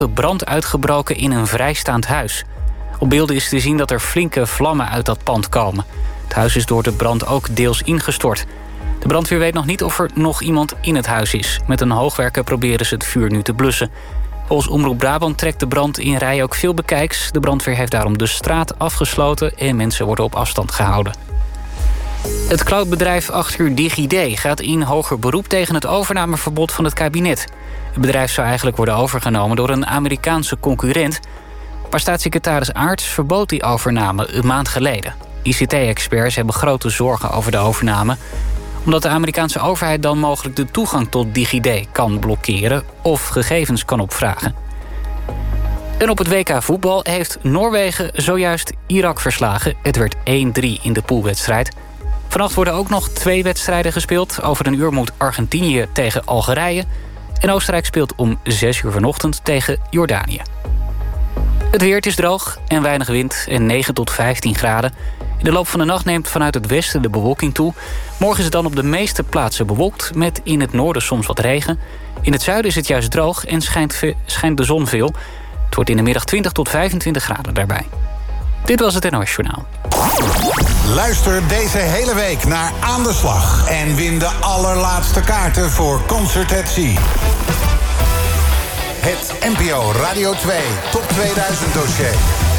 brand uitgebroken in een vrijstaand huis. Op beelden is te zien dat er flinke vlammen uit dat pand komen. Het huis is door de brand ook deels ingestort. De brandweer weet nog niet of er nog iemand in het huis is. Met een hoogwerker proberen ze het vuur nu te blussen. Volgens Omroep Brabant trekt de brand in Rij ook veel bekijks. De brandweer heeft daarom de straat afgesloten en mensen worden op afstand gehouden. Het cloudbedrijf achter DigiD gaat in hoger beroep tegen het overnameverbod van het kabinet. Het bedrijf zou eigenlijk worden overgenomen door een Amerikaanse concurrent. Maar staatssecretaris Aarts verbood die overname een maand geleden. ICT-experts hebben grote zorgen over de overname, omdat de Amerikaanse overheid dan mogelijk de toegang tot DigiD kan blokkeren of gegevens kan opvragen. En op het WK voetbal heeft Noorwegen zojuist Irak verslagen. Het werd 1-3 in de poolwedstrijd. Vannacht worden ook nog 2 wedstrijden gespeeld. Over een uur moet Argentinië tegen Algerije. En Oostenrijk speelt om 6 uur vanochtend tegen Jordanië. Het weer, het is droog en weinig wind en 9 tot 15 graden. In de loop van de nacht neemt vanuit het westen de bewolking toe. Morgen is het dan op de meeste plaatsen bewolkt, met in het noorden soms wat regen. In het zuiden is het juist droog en schijnt de zon veel. Het wordt in de middag 20 tot 25 graden daarbij. Dit was het NOS Journaal. Luister deze hele week naar Aan de Slag en win de allerlaatste kaarten voor Concert at Sea. Het NPO Radio 2 Top 2000 dossier.